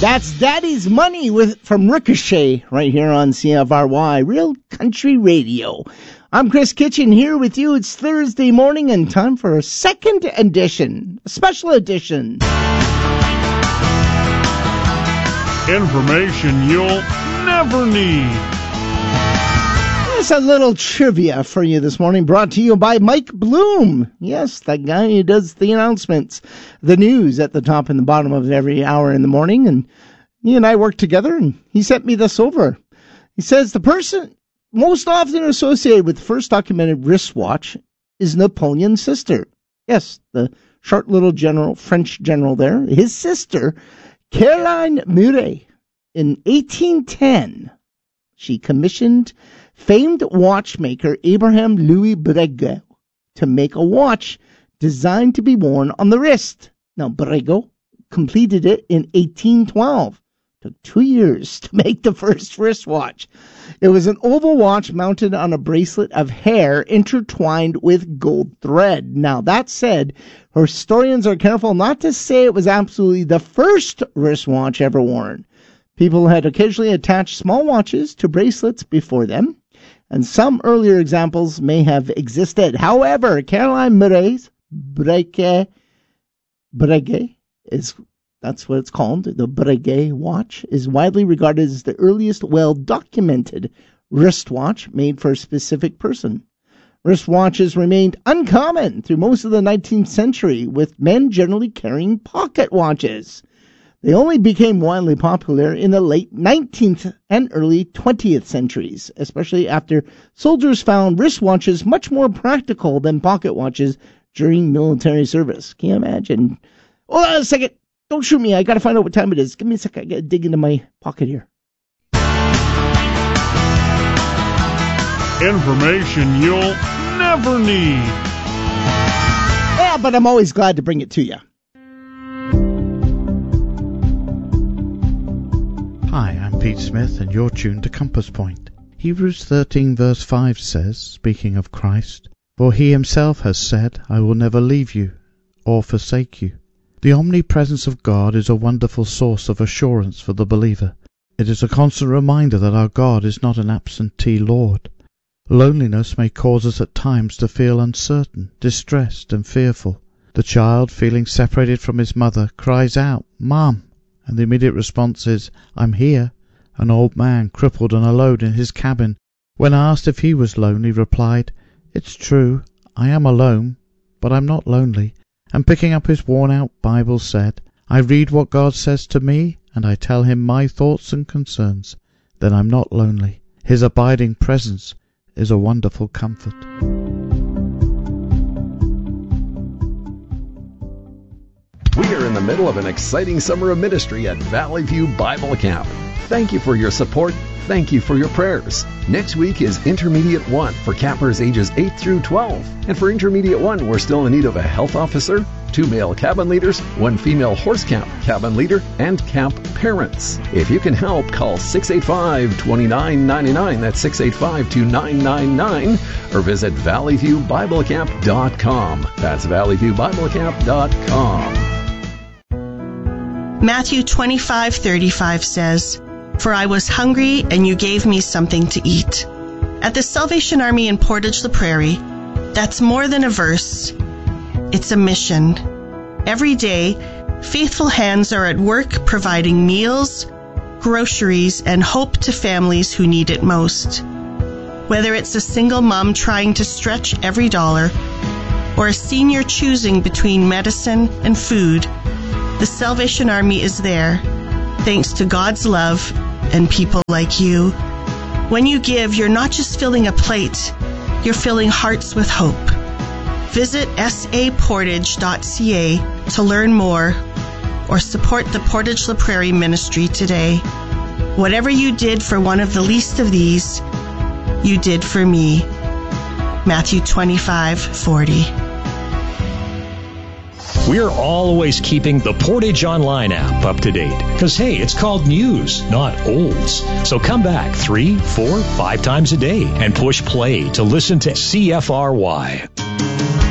That's Daddy's Money from Ricochet right here on CFRY, Real Country Radio. I'm Chris Kitchen here with you. It's Thursday morning and time for a second edition, a special edition. Information you'll never need. There's a little trivia for you this morning, brought to you by Mike Bloom. Yes, that guy who does the announcements, the news at the top and the bottom of every hour in the morning. And he and I worked together, and he sent me this over. He says the person most often associated with the first documented wristwatch is Napoleon's sister. Yes, the short little French general there. His sister, Caroline Murray, in 1810, she commissioned famed watchmaker Abraham Louis Breguet to make a watch designed to be worn on the wrist. Now, Breguet completed it in 1812. Took 2 years to make the first wristwatch. It was an oval watch mounted on a bracelet of hair intertwined with gold thread. Now, that said, historians are careful not to say it was absolutely the first wristwatch ever worn. People had occasionally attached small watches to bracelets before them, and some earlier examples may have existed. However, Caroline Murray's Breguet is, that's what it's called, the Breguet watch, is widely regarded as the earliest well-documented wristwatch made for a specific person. Wristwatches remained uncommon through most of the 19th century, with men generally carrying pocket watches. They only became widely popular in the late 19th and early 20th centuries, especially after soldiers found wristwatches much more practical than pocket watches during military service. Can you imagine? Hold on a second. Don't shoot me. I got to find out what time it is. Give me a second. I got to dig into my pocket here. Information you'll never need. Yeah, but I'm always glad to bring it to you. Hi, I'm Pete Smith, and you're tuned to Compass Point. Hebrews 13 verse 5 says, speaking of Christ, "For he himself has said, I will never leave you or forsake you." The omnipresence of God is a wonderful source of assurance for the believer. It is a constant reminder that our God is not an absentee Lord. Loneliness may cause us at times to feel uncertain, distressed, and fearful. The child, feeling separated from his mother, cries out, "Mom!" and the immediate response is, "I'm here." An old man, crippled and alone in his cabin, when asked if he was lonely, replied, "It's true, I am alone, but I'm not lonely." And picking up his worn-out Bible said, "I read what God says to me, and I tell him my thoughts and concerns. Then I'm not lonely. His abiding presence is a wonderful comfort." We are in the middle of an exciting summer of ministry at Valley View Bible Camp. Thank you for your support. Thank you for your prayers. Next week is Intermediate 1 for campers ages 8 through 12. And for Intermediate 1, we're still in need of a health officer, 2 male cabin leaders, 1 female horse camp cabin leader, and camp parents. If you can help, call 685-2999. That's 685-2999. Or visit valleyviewbiblecamp.com. That's valleyviewbiblecamp.com. Matthew 25:35 says, "For I was hungry, and you gave me something to eat." At the Salvation Army in Portage la Prairie, that's more than a verse. It's a mission. Every day, faithful hands are at work providing meals, groceries, and hope to families who need it most. Whether it's a single mom trying to stretch every dollar, or a senior choosing between medicine and food, the Salvation Army is there, thanks to God's love and people like you. When you give, you're not just filling a plate, you're filling hearts with hope. Visit saportage.ca to learn more or support the Portage la Prairie ministry today. Whatever you did for one of the least of these, you did for me. Matthew 25:40. We're always keeping the Portage Online app up to date. Because, hey, it's called news, not olds. So come back 3, 4, 5 times a day and push play to listen to CFRY.